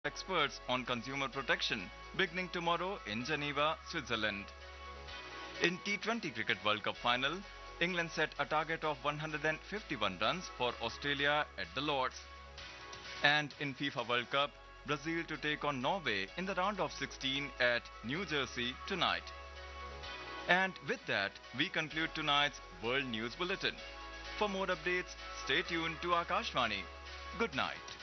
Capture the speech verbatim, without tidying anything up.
experts on consumer protection, beginning tomorrow in Geneva, Switzerland. In T twenty Cricket World Cup final, England set a target of one hundred fifty-one runs for Australia at the Lords. And in FIFA World Cup, Brazil to take on Norway in the round of sixteen at New Jersey tonight. And with that, we conclude tonight's World News Bulletin. For more updates, stay tuned to Akashvani. Good night.